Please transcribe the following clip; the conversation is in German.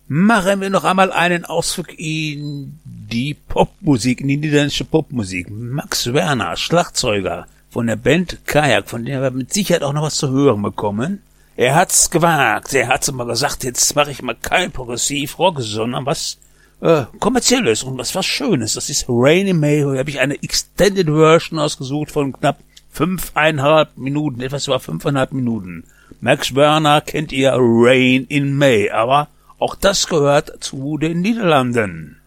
Machen wir noch einmal einen Ausflug in die Popmusik, in die niederländische Popmusik. Max Werner, Schlagzeuger von der Band Kajak, von der wir mit Sicherheit auch noch was zu hören bekommen. Er hat's gewagt, er hat's mal gesagt, jetzt mache ich mal kein Progressiv-Rock, sondern was Kommerzielles und was Schönes. Das ist Rain in May, da habe ich eine Extended Version ausgesucht von knapp 5,5 Minuten, etwas über 5,5 Minuten. Max Werner kennt ihr, Rain in May, aber auch das gehört zu den Niederlanden.